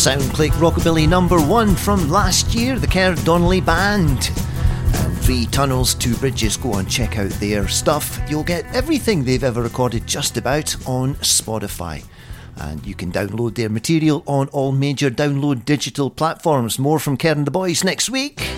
Soundclick Rockabilly #1 from last year, the Kerr Donnelly Band. And 3 Tunnels, 2 Bridges, go and check out their stuff. You'll get everything they've ever recorded just about on Spotify. And you can download their material on all major download digital platforms. More from Kerr and the Boys next week.